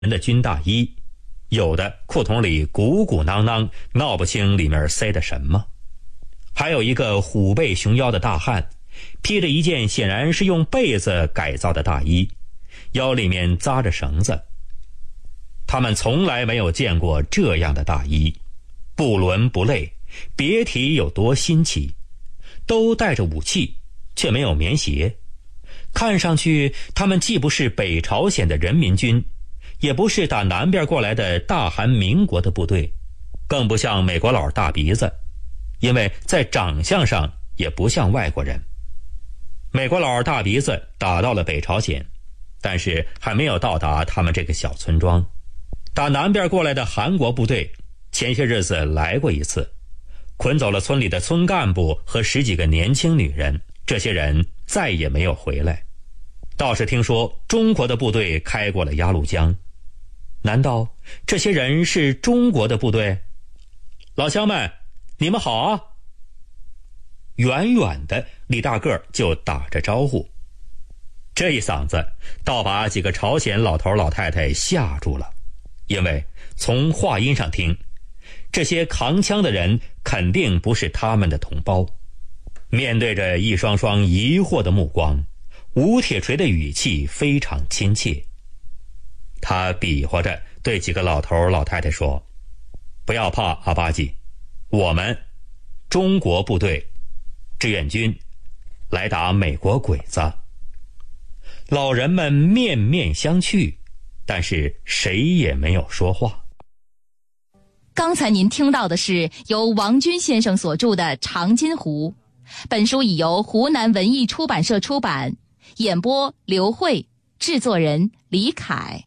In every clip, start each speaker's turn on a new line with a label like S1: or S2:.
S1: 人的军大衣，有的裤筒里鼓鼓囊囊，闹不清里面塞的什么。还有一个虎背熊腰的大汉，披着一件显然是用被子改造的大衣，腰里面扎着绳子。他们从来没有见过这样的大衣，不伦不类，别提有多新奇。都带着武器，却没有棉鞋。看上去他们既不是北朝鲜的人民军，也不是打南边过来的大韩民国的部队，更不像美国佬大鼻子，因为在长相上也不像外国人。美国佬大鼻子打到了北朝鲜，但是还没有到达他们这个小村庄。打南边过来的韩国部队前些日子来过一次，捆走了村里的村干部和10几个年轻女人，这些人再也没有回来。倒是听说中国的部队开过了鸭绿江，难道这些人是中国的部队？老乡们，你们好啊！远远的李大个就打着招呼，这一嗓子倒把几个朝鲜老头老太太吓住了，因为从话音上听，这些扛枪的人肯定不是他们的同胞。面对着一双双疑惑的目光，吴铁锤的语气非常亲切。他比划着对几个老头老太太说：“不要怕，阿巴吉，我们中国部队志愿军来打美国鬼子。”老人们面面相觑，但是谁也没有说话。
S2: 刚才您听到的是由王军先生所著的《长津湖》，本书已由湖南文艺出版社出版，演播刘慧，制作人李凯。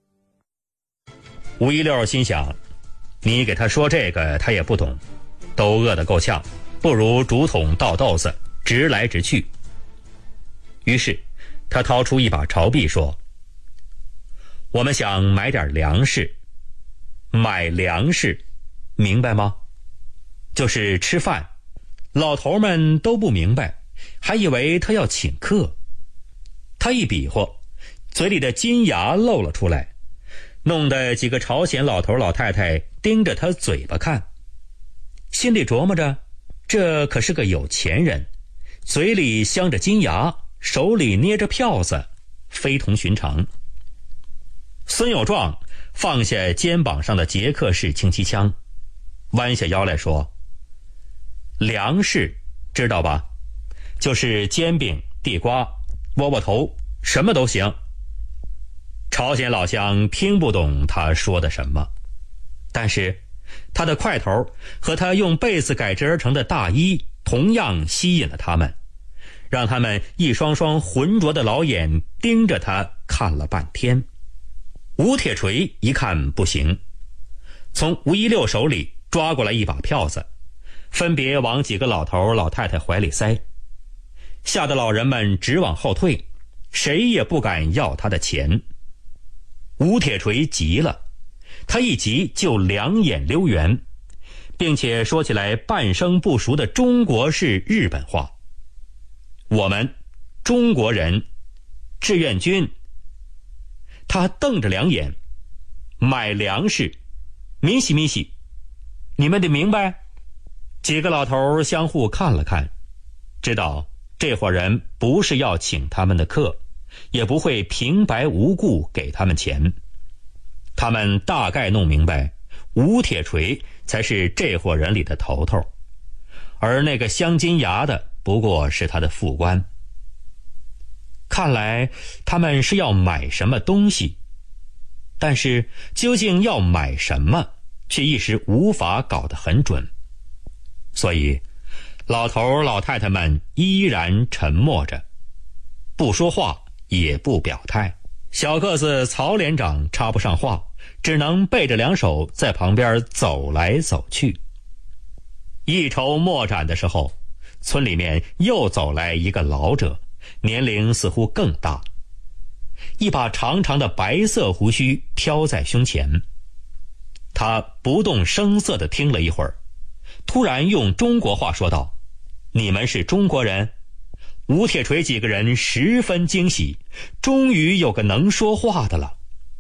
S1: 吴一六心想，你给他说这个他也不懂，都饿得够呛，不如竹筒倒豆子，直来直去。于是他掏出一把朝币说：“我们想买点粮食。买粮食，明白吗？就是吃饭。”老头们都不明白，还以为他要请客。他一比划，嘴里的金牙露了出来，弄得几个朝鲜老头老太太盯着他嘴巴看，心里琢磨着，这可是个有钱人，嘴里镶着金牙，手里捏着票子，非同寻常。孙有壮放下肩膀上的捷克式轻机枪，弯下腰来说：“粮食知道吧？就是煎饼、地瓜、窝窝头，什么都行。”朝鲜老乡听不懂他说的什么，但是他的块头和他用被子改制而成的大衣同样吸引了他们，让他们一双双浑浊的老眼盯着他看了半天。吴铁锤一看不行，从吴一六手里抓过来一把票子，分别往几个老头老太太怀里塞，吓得老人们直往后退，谁也不敢要他的钱。吴铁锤急了，他一急就两眼溜圆，并且说起来半生不熟的中国式日本话：“我们中国人志愿军。”他瞪着两眼：“买粮食，明西明西，你们得明白。”几个老头相互看了看，知道这伙人不是要请他们的客，也不会平白无故给他们钱。他们大概弄明白，吴铁锤才是这伙人里的头头，而那个镶金牙的不过是他的副官。看来他们是要买什么东西，但是究竟要买什么，却一时无法搞得很准。所以老头老太太们依然沉默着，不说话也不表态。小个子曹连长插不上话，只能背着两手在旁边走来走去。一筹莫展的时候，村里面又走来一个老者，年龄似乎更大，一把长长的白色胡须飘在胸前。他不动声色地听了一会儿，突然用中国话说道：“你们是中国人？”吴铁锤几个人十分惊喜，终于有个能说话的了。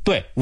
S1: 对。